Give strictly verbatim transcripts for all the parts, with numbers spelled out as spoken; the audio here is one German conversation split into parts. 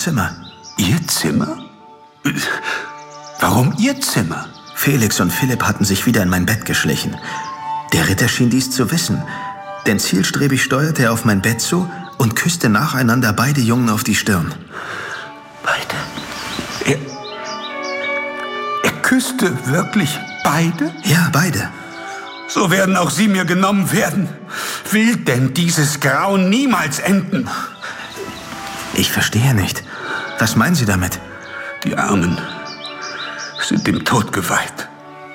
Zimmer. Ihr Zimmer? Warum Ihr Zimmer? Felix und Philipp hatten sich wieder in mein Bett geschlichen. Der Ritter schien dies zu wissen, denn zielstrebig steuerte er auf mein Bett zu und küsste nacheinander beide Jungen auf die Stirn. Beide? Er, er küsste wirklich beide? Ja, beide. So werden auch Sie mir genommen werden. Will denn dieses Grauen niemals enden? Ich verstehe nicht. Was meinen Sie damit? Die Armen sind dem Tod geweiht.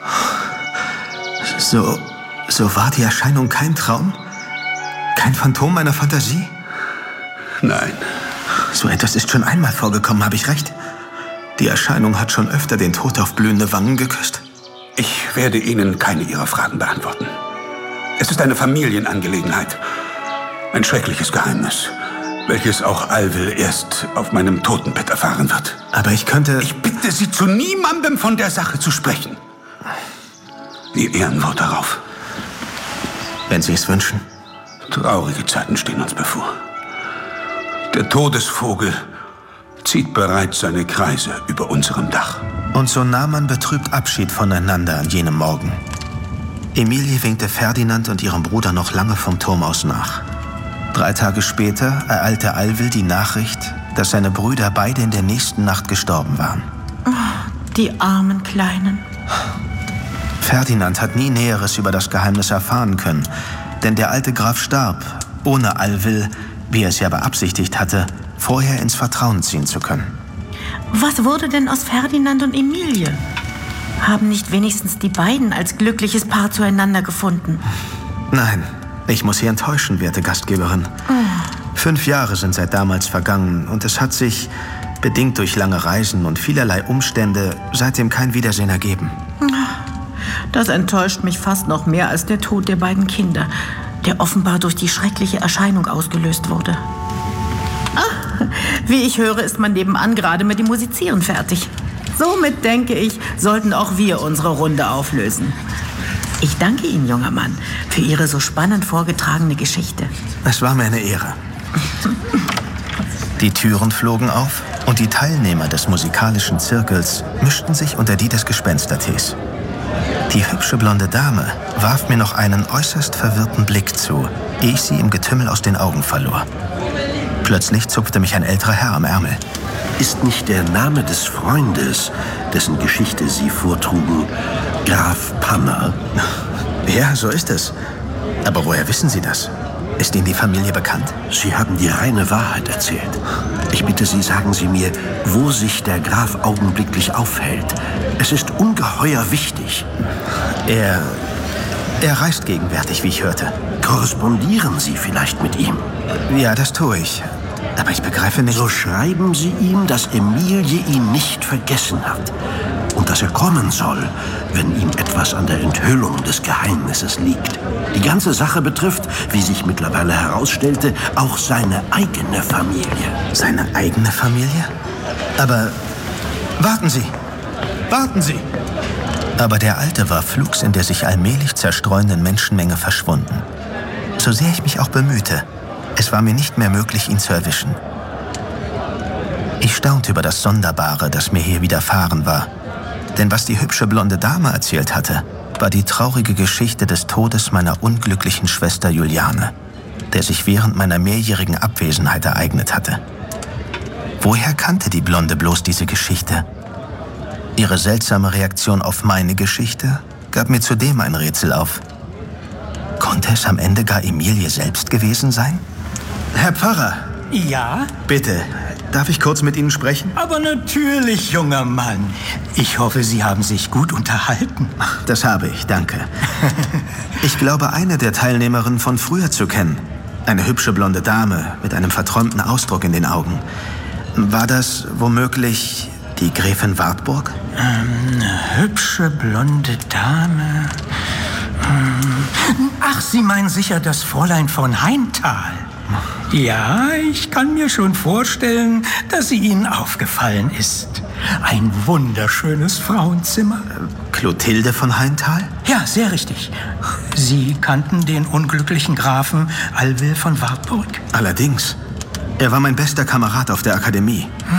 So, so war die Erscheinung kein Traum? Kein Phantom meiner Fantasie? Nein. So etwas ist schon einmal vorgekommen, habe ich recht? Die Erscheinung hat schon öfter den Tod auf blühende Wangen geküsst. Ich werde Ihnen keine Ihrer Fragen beantworten. Es ist eine Familienangelegenheit. Ein schreckliches Geheimnis, welches auch Alwil erst auf meinem Totenbett erfahren wird. Aber ich könnte... Ich bitte Sie, zu niemandem von der Sache zu sprechen. Ihr Ehrenwort darauf. Wenn Sie es wünschen. Traurige Zeiten stehen uns bevor. Der Todesvogel zieht bereits seine Kreise über unserem Dach. Und so nahm man betrübt Abschied voneinander an jenem Morgen. Emilie winkte Ferdinand und ihrem Bruder noch lange vom Turm aus nach. Drei Tage später ereilte Alwil die Nachricht, dass seine Brüder beide in der nächsten Nacht gestorben waren. Oh, die armen Kleinen. Ferdinand hat nie Näheres über das Geheimnis erfahren können, denn der alte Graf starb, ohne Alwil, wie er es ja beabsichtigt hatte, vorher ins Vertrauen ziehen zu können. Was wurde denn aus Ferdinand und Emilie? Haben nicht wenigstens die beiden als glückliches Paar zueinander gefunden? Nein, ich muss Sie enttäuschen, werte Gastgeberin. Oh. Fünf Jahre sind seit damals vergangen und es hat sich, bedingt durch lange Reisen und vielerlei Umstände, seitdem kein Wiedersehen ergeben. Das enttäuscht mich fast noch mehr als der Tod der beiden Kinder, der offenbar durch die schreckliche Erscheinung ausgelöst wurde. Ah, wie ich höre, ist man nebenan gerade mit dem Musizieren fertig. Somit, denke ich, sollten auch wir unsere Runde auflösen. Ich danke Ihnen, junger Mann, für Ihre so spannend vorgetragene Geschichte. Es war mir eine Ehre. Die Türen flogen auf und die Teilnehmer des musikalischen Zirkels mischten sich unter die des Gespenstertees. Die hübsche blonde Dame warf mir noch einen äußerst verwirrten Blick zu, ehe ich sie im Getümmel aus den Augen verlor. Plötzlich zupfte mich ein älterer Herr am Ärmel. Ist nicht der Name des Freundes, dessen Geschichte Sie vortrugen, Graf Pammer? Ja, so ist es. Aber woher wissen Sie das? Ist Ihnen die Familie bekannt? Sie haben die reine Wahrheit erzählt. Ich bitte Sie, sagen Sie mir, wo sich der Graf augenblicklich aufhält. Es ist ungeheuer wichtig. Er... er reist gegenwärtig, wie ich hörte. Korrespondieren Sie vielleicht mit ihm? Ja, das tue ich. Aber ich begreife nicht... So schreiben Sie ihm, dass Emilie ihn nicht vergessen hat. Und dass er kommen soll, wenn ihm etwas an der Enthüllung des Geheimnisses liegt. Die ganze Sache betrifft, wie sich mittlerweile herausstellte, auch seine eigene Familie. Seine eigene Familie? Aber warten Sie! Warten Sie! Aber der Alte war flugs in der sich allmählich zerstreuenden Menschenmenge verschwunden. So sehr ich mich auch bemühte, es war mir nicht mehr möglich, ihn zu erwischen. Ich staunte über das Sonderbare, das mir hier widerfahren war. Denn was die hübsche blonde Dame erzählt hatte, war die traurige Geschichte des Todes meiner unglücklichen Schwester Juliane, der sich während meiner mehrjährigen Abwesenheit ereignet hatte. Woher kannte die Blonde bloß diese Geschichte? Ihre seltsame Reaktion auf meine Geschichte gab mir zudem ein Rätsel auf. Konnte es am Ende gar Emilie selbst gewesen sein? Herr Pfarrer! Ja? Bitte, darf ich kurz mit Ihnen sprechen? Aber natürlich, junger Mann. Ich hoffe, Sie haben sich gut unterhalten. Das habe ich, danke. Ich glaube, eine der Teilnehmerinnen von früher zu kennen. Eine hübsche blonde Dame mit einem verträumten Ausdruck in den Augen. War das womöglich die Gräfin Wartburg? Ähm, eine hübsche blonde Dame. Hm. Ach, Sie meinen sicher das Fräulein von Haintal. Ja, ich kann mir schon vorstellen, dass sie Ihnen aufgefallen ist. Ein wunderschönes Frauenzimmer. Clotilde von Haintal? Ja, sehr richtig. Sie kannten den unglücklichen Grafen Alwil von Wartburg? Allerdings. Er war mein bester Kamerad auf der Akademie.